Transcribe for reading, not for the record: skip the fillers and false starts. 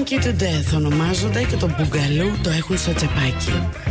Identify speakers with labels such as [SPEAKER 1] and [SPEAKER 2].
[SPEAKER 1] Funky to Death ονομάζονται και το μπουγκαλού το έχουν στο τσεπάκι.